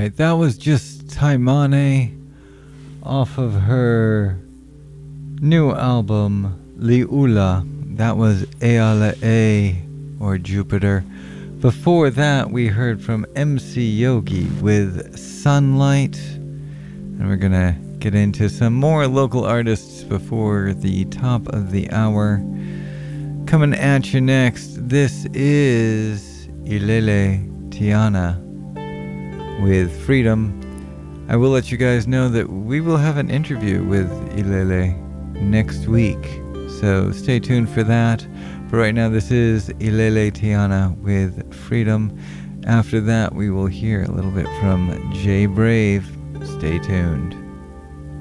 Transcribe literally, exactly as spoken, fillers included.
right, that was just Taimane off of her new album Liula. That was Eala A, or Jupiter. Before that, we heard from M C Yogi with Sunlight. And we're gonna get into some more local artists before the top of the hour. Coming at you next, this is Ilele Tiana with Freedom. I will let you guys know that we will have an interview with Ilele next week, so stay tuned for that. But right now, this is Ilele Tiana with Freedom. After that, we will hear a little bit from Jay Brave. Stay tuned.